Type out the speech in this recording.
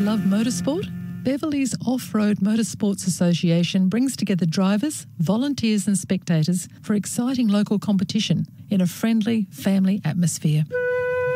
Love motorsport? Beverley's Off-Road Motorsports Association brings together drivers, volunteers and spectators for exciting local competition in a friendly family atmosphere.